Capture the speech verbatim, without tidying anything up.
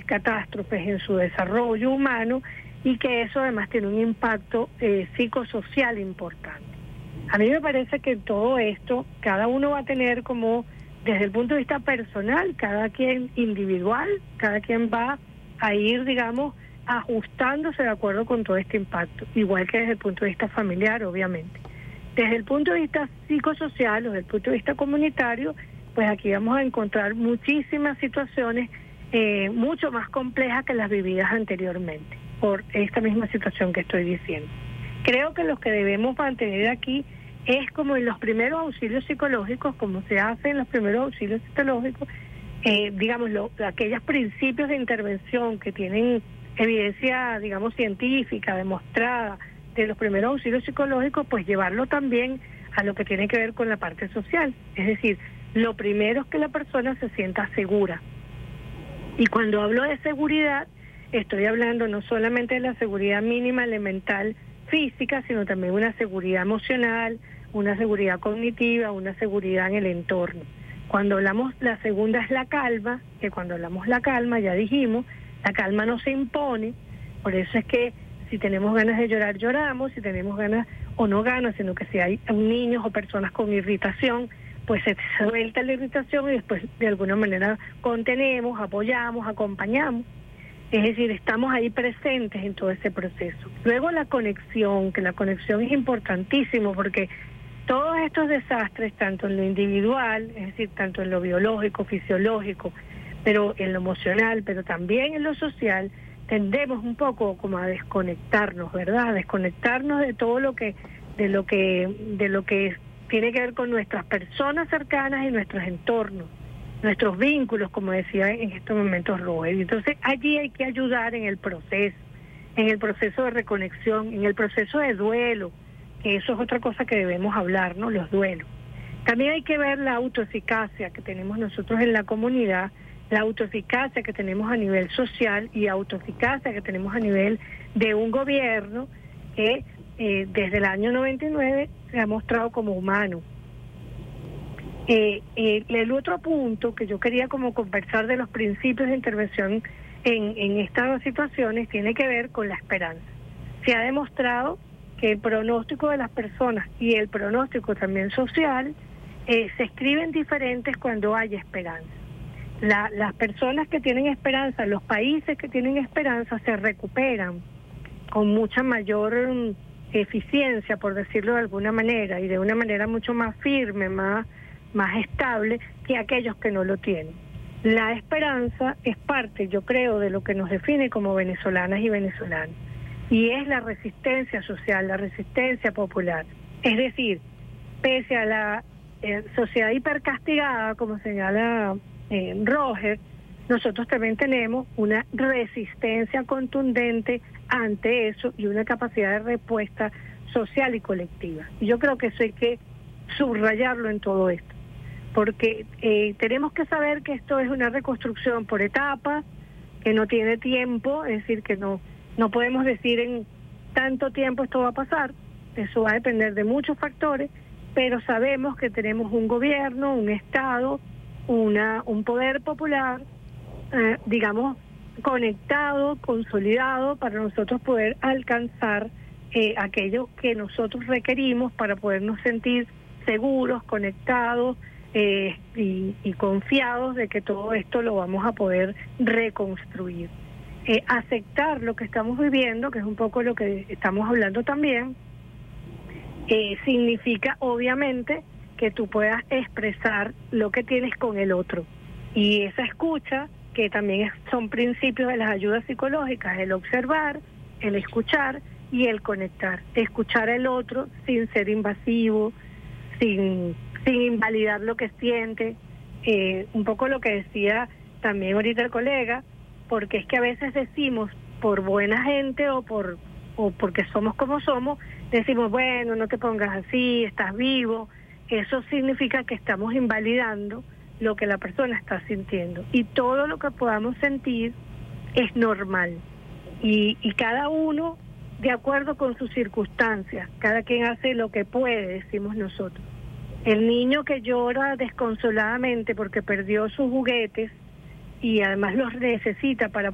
catástrofes en su desarrollo humano y que eso además tiene un impacto eh, psicosocial importante. A mí me parece que todo esto, cada uno va a tener como, desde el punto de vista personal, cada quien individual, cada quien va a ir, digamos, ajustándose de acuerdo con todo este impacto, igual que desde el punto de vista familiar, obviamente. Desde el punto de vista psicosocial o desde el punto de vista comunitario, pues aquí vamos a encontrar muchísimas situaciones eh, mucho más complejas que las vividas anteriormente, por esta misma situación que estoy diciendo. Creo que lo que debemos mantener aquí es como en los primeros auxilios psicológicos, como se hace en los primeros auxilios psicológicos, eh, digamos, lo, aquellos principios de intervención que tienen evidencia, digamos, científica, demostrada, de los primeros auxilios psicológicos, pues llevarlo también a lo que tiene que ver con la parte social. Es decir, lo primero es que la persona se sienta segura. Y cuando hablo de seguridad, estoy hablando no solamente de la seguridad mínima elemental física, sino también una seguridad emocional, una seguridad cognitiva, una seguridad en el entorno. Cuando hablamos, la segunda es la calma, que cuando hablamos la calma, ya dijimos, la calma no se impone, por eso es que si tenemos ganas de llorar, lloramos, si tenemos ganas o no ganas, sino que si hay niños o personas con irritación, pues se suelta la irritación y después de alguna manera contenemos, apoyamos, acompañamos. Es decir, estamos ahí presentes en todo ese proceso. Luego la conexión, que la conexión es importantísimo porque todos estos desastres, tanto en lo individual, es decir, tanto en lo biológico, fisiológico, pero en lo emocional, pero también en lo social, tendemos un poco como a desconectarnos, ¿verdad? A desconectarnos de todo lo que, de lo que, de lo que tiene que ver con nuestras personas cercanas y nuestros entornos, nuestros vínculos, como decía en estos momentos Robert. Entonces allí hay que ayudar en el proceso, en el proceso de reconexión, en el proceso de duelo, que eso es otra cosa que debemos hablar, ¿no? Los duelos. También hay que ver la autoeficacia que tenemos nosotros en la comunidad, la autoeficacia que tenemos a nivel social y autoeficacia que tenemos a nivel de un gobierno que eh, desde el año noventa y nueve se ha mostrado como humano. Eh, eh, el otro punto que yo quería como conversar de los principios de intervención en, en estas situaciones tiene que ver con la esperanza. Se ha demostrado que el pronóstico de las personas y el pronóstico también social eh, se escriben diferentes cuando hay esperanza. La, las personas que tienen esperanza, los países que tienen esperanza se recuperan con mucha mayor um, eficiencia, por decirlo de alguna manera, y de una manera mucho más firme, más, más estable que aquellos que no lo tienen. La esperanza es parte, yo creo, de lo que nos define como venezolanas y venezolanos, y es la resistencia social, la resistencia popular. Es decir, pese a la eh, sociedad hipercastigada, como señala Eh, Roger, nosotros también tenemos una resistencia contundente ante eso y una capacidad de respuesta social y colectiva. Y yo creo que eso hay que subrayarlo en todo esto, porque eh, tenemos que saber que esto es una reconstrucción por etapas, que no tiene tiempo, es decir, que no, no podemos decir en tanto tiempo esto va a pasar, eso va a depender de muchos factores, pero sabemos que tenemos un gobierno, un Estado, Una, un poder popular, eh, digamos, conectado, consolidado, para nosotros poder alcanzar eh, aquello que nosotros requerimos para podernos sentir seguros, conectados eh, y, y confiados de que todo esto lo vamos a poder reconstruir. Eh, aceptar lo que estamos viviendo, que es un poco lo que estamos hablando también, eh, significa obviamente que tú puedas expresar lo que tienes con el otro. Y esa escucha, que también es, son principios de las ayudas psicológicas, el observar, el escuchar y el conectar. Escuchar al otro sin ser invasivo, sin, sin invalidar lo que siente. Eh, un poco lo que decía también ahorita el colega, porque es que a veces decimos, por buena gente o por o porque somos como somos, decimos, bueno, no te pongas así, estás vivo. Eso significa que estamos invalidando lo que la persona está sintiendo. Y todo lo que podamos sentir es normal. Y, y cada uno, de acuerdo con sus circunstancias, cada quien hace lo que puede, decimos nosotros. El niño que llora desconsoladamente porque perdió sus juguetes y además los necesita para